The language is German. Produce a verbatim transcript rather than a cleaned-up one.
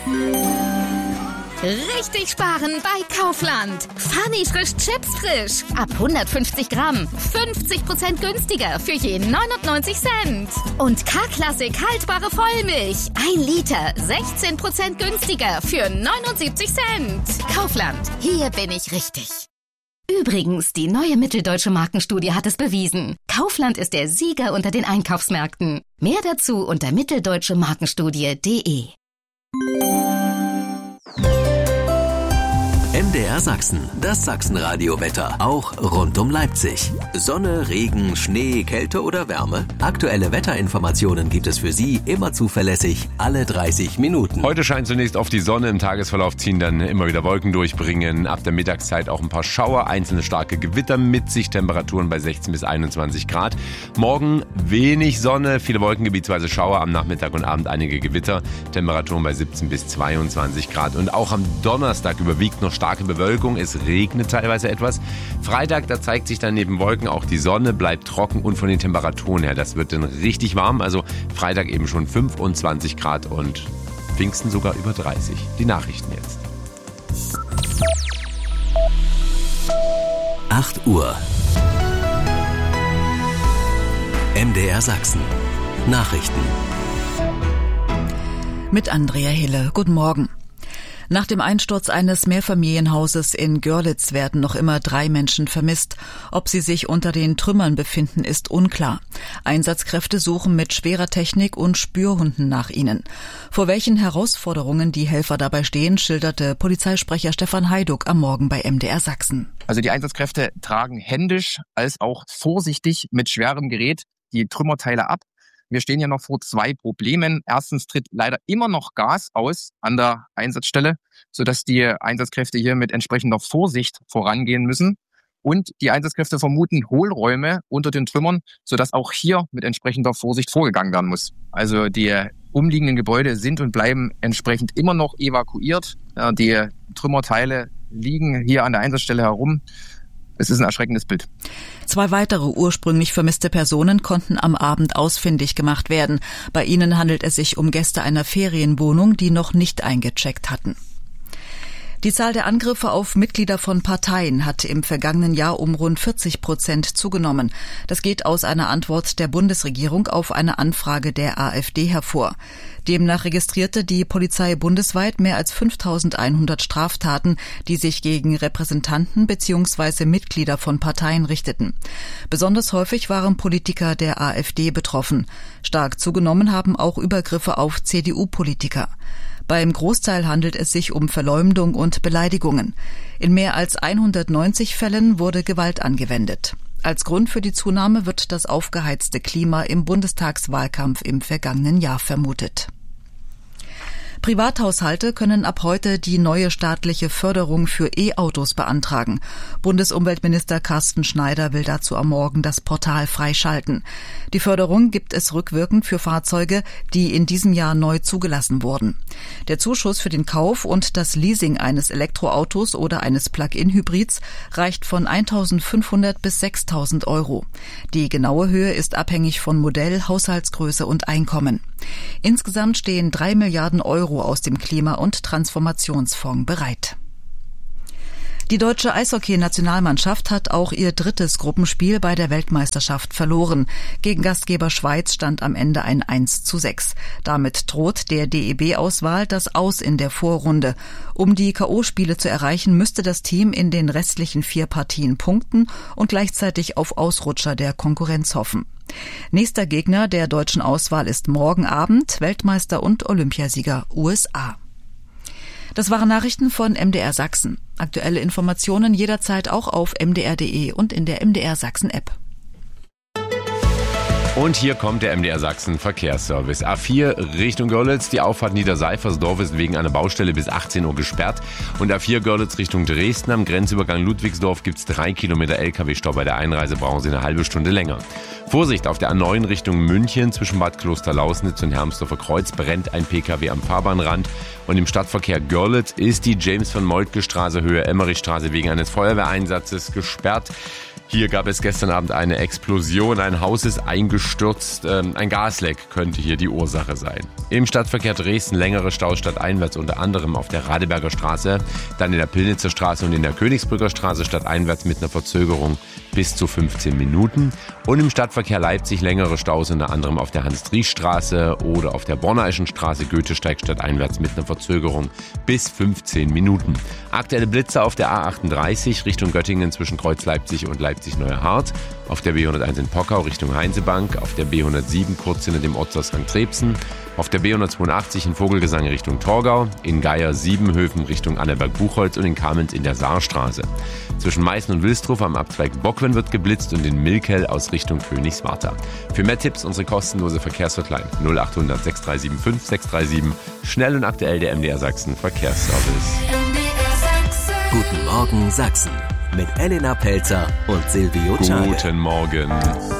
Richtig sparen bei Kaufland. Funny frisch Chips frisch. Ab hundertfünfzig Gramm. fünfzig Prozent günstiger für je neunundneunzig Cent. Und K-Klassik haltbare Vollmilch. Ein Liter. sechzehn Prozent günstiger für neunundsiebzig Cent. Kaufland. Hier bin ich richtig. Übrigens, die neue Mitteldeutsche Markenstudie hat es bewiesen. Kaufland ist der Sieger unter den Einkaufsmärkten. Mehr dazu unter mitteldeutsche markenstudie punkt de. M D R Sachsen, das Sachsenradio-Wetter, auch rund um Leipzig. Sonne, Regen, Schnee, Kälte oder Wärme? Aktuelle Wetterinformationen gibt es für Sie immer zuverlässig, alle dreißig Minuten. Heute scheint zunächst auf die Sonne, im Tagesverlauf ziehen dann immer wieder Wolken durchbringen. Ab der Mittagszeit auch ein paar Schauer, einzelne starke Gewitter mit sich, Temperaturen bei sechzehn bis einundzwanzig Grad. Morgen wenig Sonne, viele Wolken, gebietsweise Schauer, am Nachmittag und Abend einige Gewitter, Temperaturen bei siebzehn bis zweiundzwanzig Grad. Und auch am Donnerstag überwiegt noch starke Bewölkung, es regnet teilweise etwas. Freitag, da zeigt sich dann neben Wolken auch die Sonne, bleibt trocken und von den Temperaturen her, das wird dann richtig warm. Also Freitag eben schon fünfundzwanzig Grad und Pfingsten sogar über dreißig. Die Nachrichten jetzt. acht Uhr. M D R Sachsen. Nachrichten. Mit Andrea Hille. Guten Morgen. Nach dem Einsturz eines Mehrfamilienhauses in Görlitz werden noch immer drei Menschen vermisst. Ob sie sich unter den Trümmern befinden, ist unklar. Einsatzkräfte suchen mit schwerer Technik und Spürhunden nach ihnen. Vor welchen Herausforderungen die Helfer dabei stehen, schilderte Polizeisprecher Stefan Heiduck am Morgen bei M D R Sachsen. Also die Einsatzkräfte tragen händisch als auch vorsichtig mit schwerem Gerät die Trümmerteile ab. Wir stehen ja noch vor zwei Problemen. Erstens tritt leider immer noch Gas aus an der Einsatzstelle, sodass die Einsatzkräfte hier mit entsprechender Vorsicht vorangehen müssen. Und die Einsatzkräfte vermuten Hohlräume unter den Trümmern, sodass auch hier mit entsprechender Vorsicht vorgegangen werden muss. Also die umliegenden Gebäude sind und bleiben entsprechend immer noch evakuiert. Die Trümmerteile liegen hier an der Einsatzstelle herum. Es ist ein erschreckendes Bild. Zwei weitere ursprünglich vermisste Personen konnten am Abend ausfindig gemacht werden. Bei ihnen handelt es sich um Gäste einer Ferienwohnung, die noch nicht eingecheckt hatten. Die Zahl der Angriffe auf Mitglieder von Parteien hat im vergangenen Jahr um rund vierzig Prozent zugenommen. Das geht aus einer Antwort der Bundesregierung auf eine Anfrage der AfD hervor. Demnach registrierte die Polizei bundesweit mehr als fünftausendeinhundert Straftaten, die sich gegen Repräsentanten bzw. Mitglieder von Parteien richteten. Besonders häufig waren Politiker der AfD betroffen. Stark zugenommen haben auch Übergriffe auf C D U-Politiker. Beim Großteil handelt es sich um Verleumdung und Beleidigungen. In mehr als hundertneunzig Fällen wurde Gewalt angewendet. Als Grund für die Zunahme wird das aufgeheizte Klima im Bundestagswahlkampf im vergangenen Jahr vermutet. Privathaushalte können ab heute die neue staatliche Förderung für E-Autos beantragen. Bundesumweltminister Carsten Schneider will dazu am Morgen das Portal freischalten. Die Förderung gibt es rückwirkend für Fahrzeuge, die in diesem Jahr neu zugelassen wurden. Der Zuschuss für den Kauf und das Leasing eines Elektroautos oder eines Plug-in-Hybrids reicht von eintausendfünfhundert bis sechstausend Euro. Die genaue Höhe ist abhängig von Modell, Haushaltsgröße und Einkommen. Insgesamt stehen drei Milliarden Euro aus dem Klima- und Transformationsfonds bereit. Die deutsche Eishockey-Nationalmannschaft hat auch ihr drittes Gruppenspiel bei der Weltmeisterschaft verloren. Gegen Gastgeber Schweiz stand am Ende ein eins zu sechs. Damit droht der D E B-Auswahl das Aus in der Vorrunde. Um die K O-Spiele zu erreichen, müsste das Team in den restlichen vier Partien punkten und gleichzeitig auf Ausrutscher der Konkurrenz hoffen. Nächster Gegner der deutschen Auswahl ist morgen Abend Weltmeister und Olympiasieger U S A. Das waren Nachrichten von M D R Sachsen. Aktuelle Informationen jederzeit auch auf m d r punkt d e und in der M D R Sachsen App. Und hier kommt der M D R Sachsen Verkehrsservice. A vier Richtung Görlitz, die Auffahrt Niederseifersdorf ist wegen einer Baustelle bis achtzehn Uhr gesperrt. Und A vier Görlitz Richtung Dresden, am Grenzübergang Ludwigsdorf gibt's drei Kilometer L K W-Stau. Bei der Einreise brauchen Sie eine halbe Stunde länger. Vorsicht, auf der A neun Richtung München zwischen Bad Klosterlausnitz und Hermsdorfer Kreuz brennt ein P K W am Fahrbahnrand. Und im Stadtverkehr Görlitz ist die James-von-Moltke-Straße Höhe Emmerichstraße wegen eines Feuerwehreinsatzes gesperrt. Hier gab es gestern Abend eine Explosion, ein Haus ist eingestürzt, ähm, ein Gasleck könnte hier die Ursache sein. Im Stadtverkehr Dresden längere Staus stadteinwärts, unter anderem auf der Radeberger Straße, dann in der Pillnitzer Straße und in der Königsbrücker Straße stadteinwärts mit einer Verzögerung bis zu fünfzehn Minuten. Und im Stadtverkehr Leipzig längere Staus unter anderem auf der Hans-Dries-Straße oder auf der Borneischen Straße Goethesteig stadteinwärts mit einer Verzögerung bis fünfzehn Minuten. Aktuelle Blitzer auf der A achtunddreißig Richtung Göttingen zwischen Kreuz Leipzig und Leipzig-Neuerhardt, auf der B hunderteins in Pockau Richtung Heinzebank, auf der B hundertsieben kurz hinter dem Ortsausgang Trebsen, auf der B hundertzweiundachtzig in Vogelgesang Richtung Torgau, in Geier Siebenhöfen Richtung Annaberg-Buchholz und in Kamenz in der Saarstraße. Zwischen Meißen und Wilsdruf am Abzweig Bockwen wird geblitzt und in Milkel aus Richtung Königswartha. Für mehr Tipps unsere kostenlose Verkehrshotline null achthundert sechs drei sieben fünf sechs drei sieben. Schnell und aktuell der M D R Sachsen Verkehrsservice. Guten Morgen Sachsen mit Elena Pelzer und Silvio Czade. Guten Morgen.